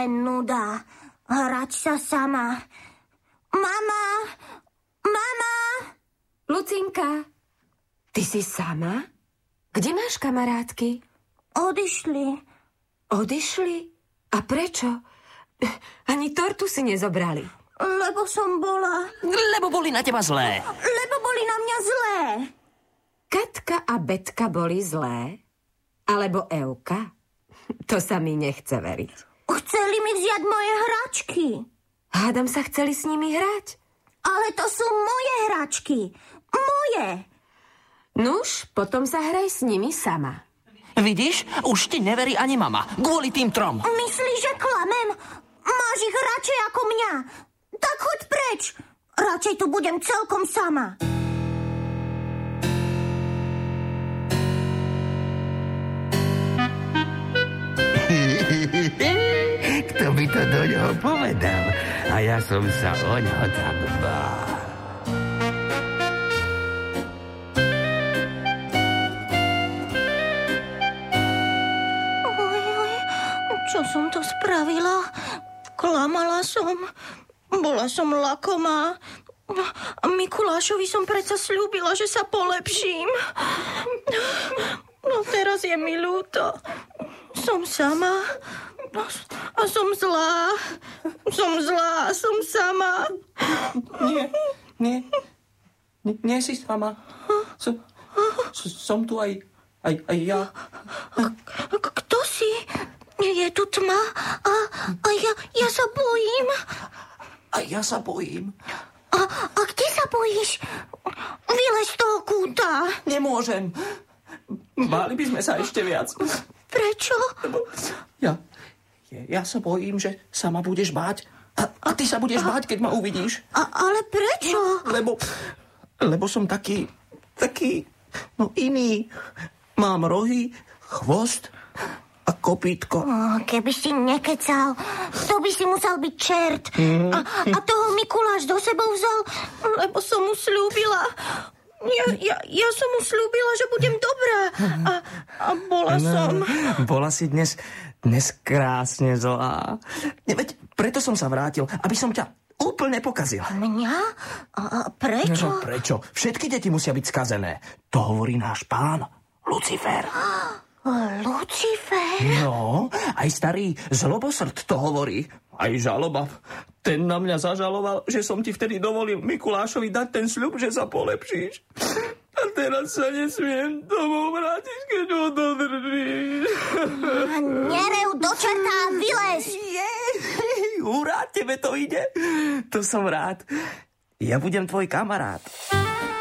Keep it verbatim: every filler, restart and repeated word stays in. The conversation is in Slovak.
len nuda. Hrať sa sama. Mama! Mama! Lucinka, ty si sama? Kde máš kamarátky? Odišli. Odišli? A prečo? Ani tortu si nezobrali. Lebo som bola... Lebo boli na teba zlé. Lebo boli na mňa zlé. Katka a Betka boli zlé? Alebo Euka? To sa mi nechce veriť. Chceli mi vziať moje hračky. Hádam sa chceli s nimi hrať. Ale to sú moje hračky. Moje. Nuž, potom sa hraj s nimi sama. Vidíš, už ti neverí ani mama. Kvôli tým trom. Myslíš, že klamem? Máš ich radšej ako mňa. Tak choď preč. Radšej tu budem celkom sama. Kto by to do ňoho povedal? A ja som sa o ňoho tak bál. Oj, oj, čo som to spravila? Klamala som. Bola som lakomá. Mikulášovi som predsa sľúbila, že sa polepším. No teraz je mi ľúto. Som sama. A som zlá. Som zlá, som sama. Nie, nie. Nie, nie si sama. Som, som tu aj, aj, aj ja. Kto si? Je tu tma a, a ja, ja sa bojím. A ja sa bojím. A, a kde sa bojíš? Vylez z toho kúta. Nemôžem. Báli by sme sa ešte viac. Prečo? Lebo ja, ja sa bojím, že sa ma budeš báť. A, a ty sa budeš a, báť, keď ma uvidíš. A, ale prečo? Lebo, lebo som taký, taký, no iný. Mám rohy, chvost a kopítko. Oh, keby si nekecal, to by si musel byť čert. Mm. A, a toho Mikuláš do sebou vzal, lebo som mu sľúbila. Ja, ja, ja som mu sľúbila, že budem dobrá. A, a bola no, som... Bola si dnes, dnes krásne zlá. Veď preto som sa vrátil, aby som ťa úplne pokazil. Mňa? A, a prečo? No, prečo? Všetky deti musia byť skazené. To hovorí náš pán Lucifer. Lucifer? No, aj starý zlobosrt to hovorí. Aj žaloba. Ten na mňa zažaloval, že som ti vtedy dovolil Mikulášovi dať ten sľub, že sa polepšíš. A teraz sa nesmiem domov vrátiť, keď ho dodržíš. Nerev do čerta, vylez! Hurá, tebe to ide. To som rád. Ja budem tvoj kamarát.